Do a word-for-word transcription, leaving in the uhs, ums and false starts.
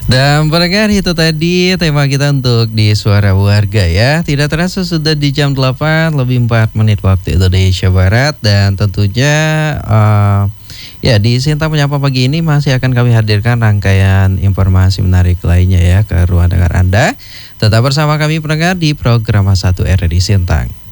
Dan pendengar, itu tadi tema kita untuk di Suara Warga ya. Tidak terasa sudah di jam delapan lebih empat menit waktu Indonesia Barat. Dan tentunya uh, ya di Sinta Menyapa pagi ini masih akan kami hadirkan rangkaian informasi menarik lainnya ya ke ruang dengar Anda. Tetap bersama kami pendengar di program satu R R I Sintang.